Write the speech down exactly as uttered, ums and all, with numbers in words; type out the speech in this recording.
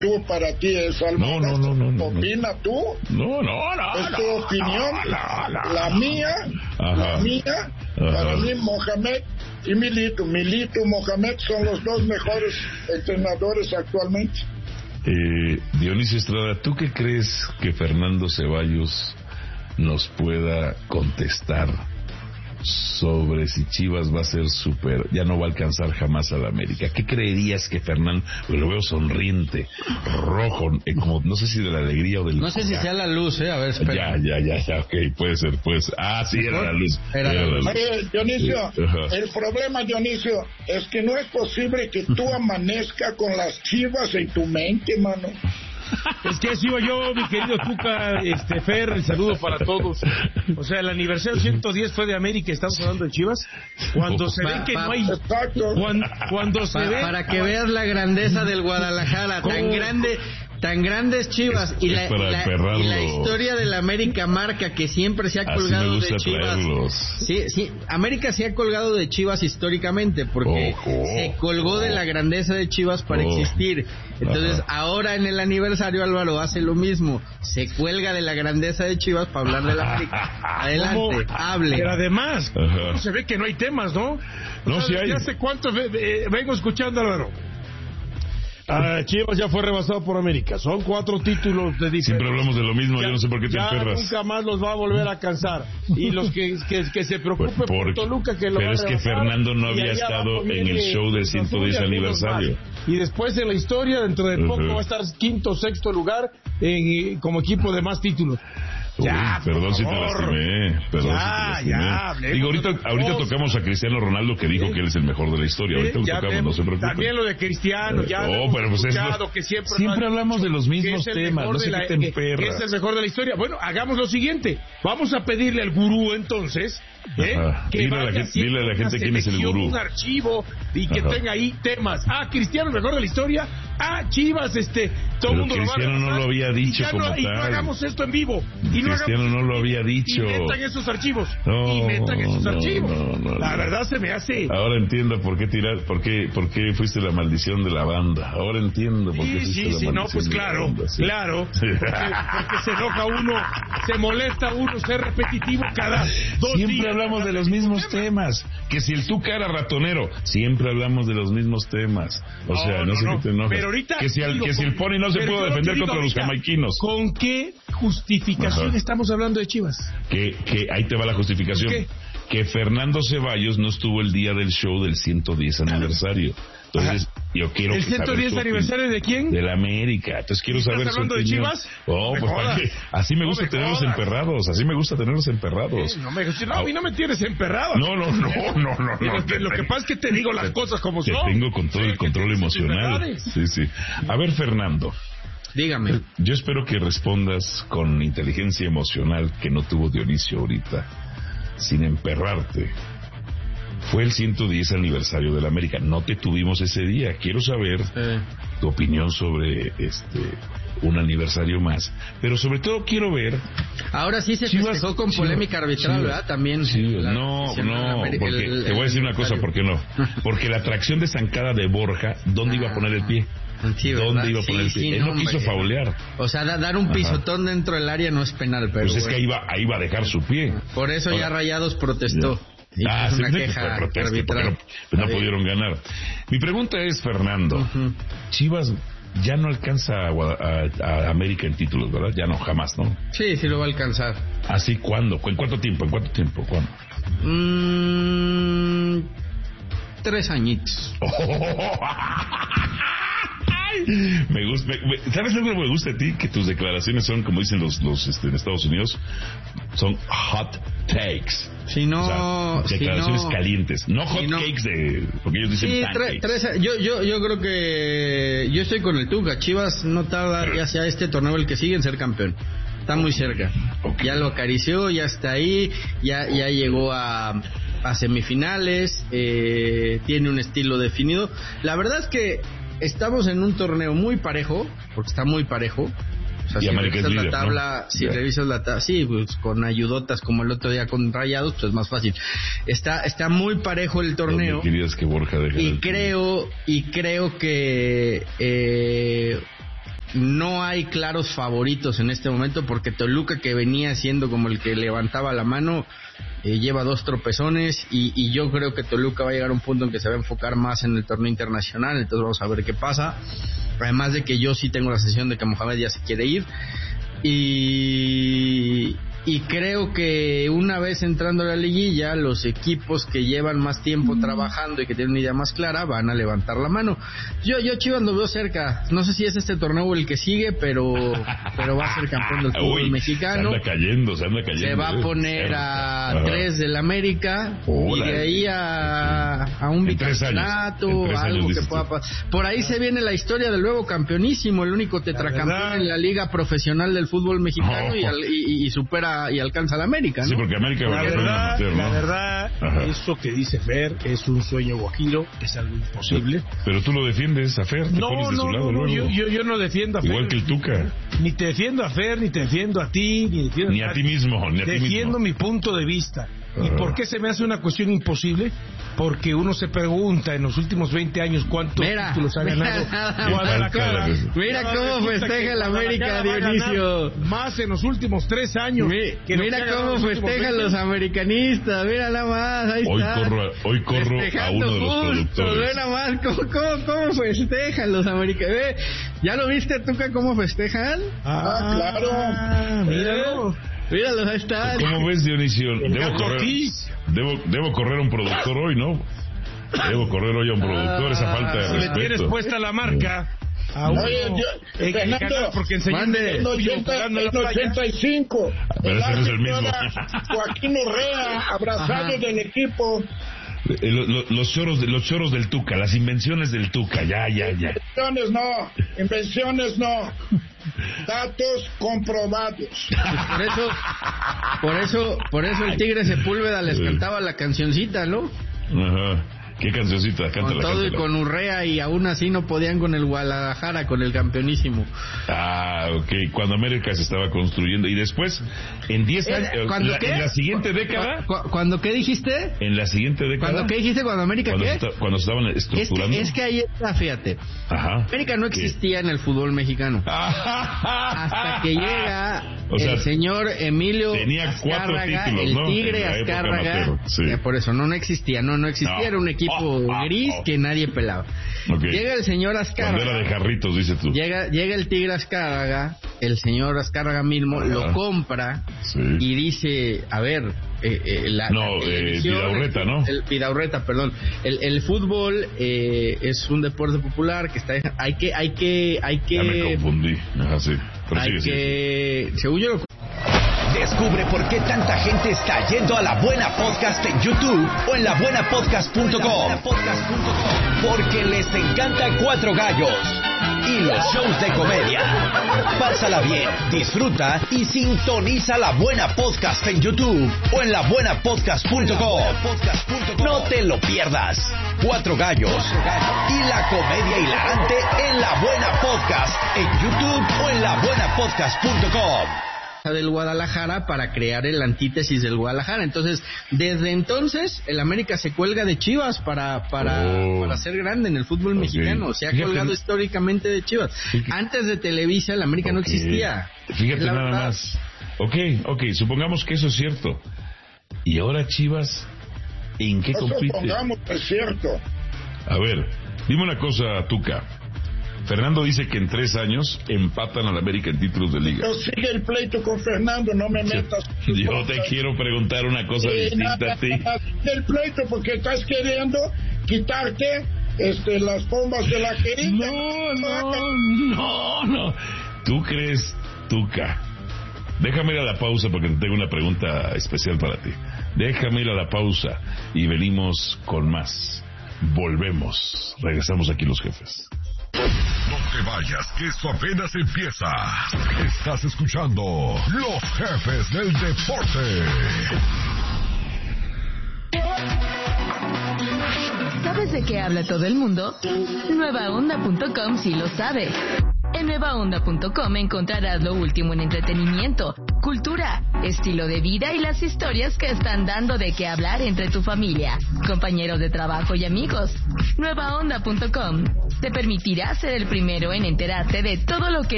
tú para ti es Almada. No, no, no, no. ¿Opina tú? No, no, no. ¿Es tu no, opinión? No, no, no, la mía, Ajá. la mía, Ajá. para mí Mohamed y Milito. Milito y Mohamed son los dos mejores entrenadores actualmente. Eh, Dionisio Estrada, ¿tú qué crees que Fernando Ceballos nos pueda contestar sobre si Chivas va a ser súper, ya no va a alcanzar jamás a la América? ¿Qué creerías que Fernando, lo veo sonriente, rojo, eh, como no sé si de la alegría o del... No sé si sea la luz, eh, a ver, espera. Ya, ya, ya, ya, ok, puede ser, puede ser. Ah, sí, era la luz. Era la luz. Oye, Dionisio, Sí, ajá. el problema, Dionisio, es que no es posible que tú amanezca con las Chivas en tu mente, mano. Es que así iba yo, mi querido Tuca, este, Fer, el saludo para todos. O sea, el aniversario ciento diez fue de América, estamos hablando de Chivas. Cuando se Pa- ve que pa- no hay... Exacto. Cuando, cuando se Pa- ve... para que veas la grandeza del Guadalajara, tan ¿Cómo? grande, tan grande es Chivas, Es- y, es la, para la- emperrarlo. y la historia de la América marca que siempre se ha Así colgado me gusta de Chivas. traerlos. Sí, sí, América se ha colgado de Chivas históricamente porque Ojo. se colgó de la grandeza de Chivas para Oh. existir. Entonces, Ajá. ahora en el aniversario Álvaro hace lo mismo, se cuelga de la grandeza de Chivas para hablar de la América. Adelante, ¿Cómo? hable. Pero además, Ajá. se ve que no hay temas, ¿no? No, O sea, sí hay. ¿ya hace cuánto ve- ve- vengo escuchando, Álvaro? Ah, Chivas ya fue rebasado por América. Son cuatro títulos de diferencia. Siempre hablamos de lo mismo, Ya- yo no sé por qué te ya emperras. nunca más los va a volver a cansar. Y los que, que, que se preocupe Por- por Toluca, que lo pero va a es que rebasar, Fernando no y había allá estado abajo en el viene show del Cruz Azul ciento diez y algunos aniversario. más. Y después en la historia, dentro de poco, Ujú. va a estar quinto o sexto lugar en, como equipo de más títulos. Uy, Ya, perdón por si te favor. lastimé, perdón Ya, si te lastimé. ya, hablemos Digo, ahorita, de ahorita cosas. tocamos a Cristiano Ronaldo, que dijo Sí. que él es el mejor de la historia. Ahorita lo Ya tocamos, no vemos. se preocupen. También lo de Cristiano, ya Oh, lo hemos pero pues es escuchado, lo- que siempre, siempre lo han hablamos dicho, de los que mismos es el temas, mejor no sé de qué la- te que- emperras. que es el mejor de la historia. Bueno, hagamos lo siguiente. Vamos a pedirle al gurú entonces, ¿eh? Ajá. que Dile a la vaya gente- haciendo dile a la una gente quién es el selección, gurú. un archivo y que Ajá. tenga ahí temas. Ah, Cristiano, el mejor de la historia. Ah, Chivas, este, todo el Pero mundo lo va a Cristiano no rebasar. lo había Y dicho ya como no, y no tal. hagamos esto en vivo. Y no Cristiano hagamos- no lo había dicho. Y metan esos archivos. No, y metan esos no, archivos. no, no, la no. verdad se me hace... Ahora entiendo por qué tirar, por qué, por qué fuiste la maldición de la banda. Ahora entiendo por qué Sí, fuiste sí, la sí, no, maldición pues de la claro, banda, sí. claro, porque, porque se enoja uno, se molesta uno ser repetitivo cada dos Siempre días. hablamos de los mismos temas. Que si el Tuca era ratonero, siempre hablamos de los mismos temas. O No, sea, no, no, sé no. qué te enojas. Pero ahorita que si, al- digo, que si el con- Pony no se pero pudo yo defender te digo contra los ahorita, jamaiquinos. ¿Con qué justificación Ajá. estamos hablando de Chivas? Que, que ahí te va la justificación. ¿Qué? Que Fernando Ceballos no estuvo el día del show del ciento diez aniversario. Entonces, yo quiero ¿El que saber ciento diez su opinión. aniversario de quién? De la América. Entonces quiero ¿Y estás saber su hablando de opinión. Chivas? Oh, No me pues ¿para jodas. qué? Así me No gusta me tenerlos jodas. emperrados. Así me gusta tenerlos emperrados. Eh, no, me, no, a mí no me tienes emperrado. No, no, no, no, no, Y no. lo, que, lo que pasa es que te digo las cosas como Que son. tengo con todo Sí, el que control tienes tus emocional. verdades. Sí, sí. A ver, Fernando, Dígame. yo espero que respondas con inteligencia emocional que no tuvo Dionisio ahorita, sin emperrarte. Fue el ciento diez aniversario de la América. No te tuvimos ese día. Quiero saber Eh, tu opinión sobre este un aniversario más. Pero sobre todo quiero ver... ahora sí se Chivas- festejó con Chivas- polémica arbitral, Chivas- ¿verdad? También. Sí, la- no, se llama no, el- porque el- te voy a decir el una cosa, aniversario. ¿por qué no? Porque la atracción de zancada de Borja, ¿dónde iba a poner el pie? Sí, ¿verdad? ¿Dónde iba a poner Sí, el pie? sí, Él no hombre. quiso faulear. O sea, da- dar un Ajá. pisotón dentro del área no es penal, pero Pues es que bueno. ahí iba, ahí iba a dejar su pie. Por eso ya Ahora- Rayados protestó. Y Ah, puso sí, una no, que queja fue protesta, arbitral. porque no, no A ver. pudieron ganar. Mi pregunta es, Fernando, Ujú. Chivas ya no alcanza a, Gua- a- a América en títulos, ¿verdad? Ya no, jamás, ¿no? Sí, sí lo va a alcanzar. ¿Así cuándo? ¿En cuánto tiempo? ¿En cuánto tiempo? ¿Cuándo? Mm, tres añitos. Me gusta, me- me- ¿sabes algo que me gusta a ti? Que tus declaraciones son, como dicen los, los este, en Estados Unidos, son hot takes. Si no, O sea, si declaraciones no- calientes, no hot si no- cakes de, porque ellos dicen Sí, pancakes. tre- tres, yo, yo, yo creo que yo estoy con el Tuca. Chivas no tarda ya sea este torneo el que sigue en ser campeón. Está muy cerca. Ok. Ya lo acarició, ya está ahí, ya, ya llegó a, a semifinales, eh, tiene un estilo definido. La verdad es que estamos en un torneo muy parejo, porque está muy parejo. O sea, Y si América es revisas líder, la tabla, ¿no? si Ya. revisas la tabla, sí, pues con ayudotas como el otro día con Rayados, pues es más fácil. Está, está muy parejo el torneo. ¿Dónde querías que Borja dejara Y el- creo, y creo que eh, no hay claros favoritos en este momento, porque Toluca, que venía siendo como el que levantaba la mano, eh, lleva dos tropezones y, y yo creo que Toluca va a llegar a un punto en que se va a enfocar más en el torneo internacional. Entonces vamos a ver qué pasa. Además de que yo sí tengo la sensación de que Mohamed ya se quiere ir y... Y creo que una vez entrando a la liguilla, los equipos que llevan más tiempo trabajando y que tienen una idea más clara van a levantar la mano. Yo yo Chivas lo veo cerca. No sé si es este torneo o el que sigue, pero pero va a ser campeón del fútbol Uy, mexicano. Se anda cayendo, se anda cayendo. Se va a poner a tres del América y de ahí a, a un bicampeonato, algo que pueda pasar. Por ahí se viene la historia del nuevo campeonísimo, el único tetracampeón en la Liga Profesional del Fútbol Mexicano oh. y, al, y, y supera y alcanza la América, ¿no? Sí, porque América la verdad, meter, ¿no? la verdad, Ajá. eso que dice Fer es un sueño guajiro, es algo imposible. Pero tú lo defiendes a Fer, te no, pones de no, su lado no, luego. Yo, yo, yo no defiendo a Fer. Igual que el Tuca. Ni te defiendo a Fer, ni te defiendo a ti, ni, defiendo ni a, a ti mismo, ni a ti mismo. Defiendo mi punto de vista. ¿Y uh-huh. por qué se me hace una cuestión imposible? Porque uno se pregunta en los últimos veinte años cuántos mira, títulos ha ganado Guadalajara. Mira cómo festeja el América, Dionisio. Más en los últimos tres años. Mi, que mira cómo festejan los americanistas. Mira nada más. Ahí hoy está. Corro, hoy corro a uno de los productores. Ve nada más cómo, cómo, cómo festejan los americanistas. ¿Ya lo viste, Tuca, cómo festejan? Ah, claro. Ah, míralo. Míralos, ahí está. ¿Cómo ves, Dionisio? Debo correr, debo, debo correr a un productor hoy, ¿no? Debo correr hoy a un productor, esa falta de si respeto. Le tienes puesta la marca a uno, Oye, yo, en Fernando, el canal, porque enseñó en el ochenta y cinco. Pero ese no es el mismo. Joaquín Urrea, abrazado del equipo. Eh, lo, lo, los choros de, los choros del Tuca, las invenciones del Tuca, ya, ya, ya. Invenciones no, invenciones no. Datos comprobados. Por eso, por eso, por eso el Tigre Sepúlveda les cantaba la cancioncita, ¿no? Ajá. ¿Qué cancioncita? Cántala, con todo cántala. Y con Urrea, y aún así no podían con el Guadalajara, con el campeonísimo. Ah, ok. Cuando América se estaba construyendo. Y después, en diez años, ¿Eh? ¿Cuándo la, qué? en la siguiente década... ¿Cu- cu- ¿Cuándo qué dijiste? En la siguiente década... ¿Cuándo qué dijiste? ¿Cuando América cuando qué? Esta, cuando estaban estructurando... Es que, es que ahí está, fíjate. Ajá. América no existía ¿Qué? en el fútbol mexicano. Hasta que llega o sea, el señor Emilio tenía cuatro Azcárraga, títulos, el ¿no? Tigre Azcárraga. Sí. Por eso no, no existía, no, no existía, no. Era un equipo oh, oh, gris oh. que nadie pelaba. Okay. Llega el señor Azcárraga. Cuando era de jarritos, dices tú. Llega, llega el Tigre Azcárraga, el señor Azcárraga mismo Ajá. lo compra sí. y dice, a ver, eh, eh, la, no, la eh, Vidaurreta, ¿no? El Vidaurreta, perdón. El, el fútbol eh, es un deporte popular que está, hay que, hay que, hay que. Ya me confundí. Ajá, sí. Pero hay sigue, que, sigue. según yo lo. Descubre por qué tanta gente está yendo a La Buena Podcast en YouTube o en la buena podcast punto com. Porque les encanta Cuatro Gallos y los shows de comedia. Pásala bien, disfruta y sintoniza La Buena Podcast en YouTube o en la buena podcast punto com. No te lo pierdas. Cuatro Gallos y la comedia hilarante en La Buena Podcast en YouTube o en la buena podcast punto com. Del Guadalajara para crear el antítesis del Guadalajara. Entonces, desde entonces el América se cuelga de Chivas para para, oh. para ser grande en el fútbol okay. mexicano. Se ha Fíjate. colgado históricamente de Chivas. Fíjate. Antes de Televisa el América okay. no existía. Fíjate nada verdad. más. Ok, ok, supongamos que eso es cierto. Y ahora Chivas, ¿en qué no compite? Supongamos que es cierto. A ver, dime una cosa, Tuca. Fernando dice que en tres años empatan al América en títulos de liga. Pero sigue el pleito con Fernando, no me metas. Yo cosas. te quiero preguntar una cosa sí, distinta nada, a ti. El pleito porque estás queriendo quitarte este, las bombas de la querida. No, no, no, no. ¿Tú crees, Tuca? Déjame ir a la pausa porque te tengo una pregunta especial para ti. Déjame ir a la pausa y venimos con más. Volvemos. Regresamos aquí los jefes. No te vayas, que esto apenas empieza. Estás escuchando Los Jefes del Deporte. ¿Sabes de qué habla todo el mundo? nueva onda punto com sí lo sabe. En nueva onda punto com encontrarás lo último en entretenimiento, cultura, estilo de vida y las historias que están dando de qué hablar entre tu familia, compañeros de trabajo y amigos. nueva onda punto com te permitirá ser el primero en enterarte de todo lo que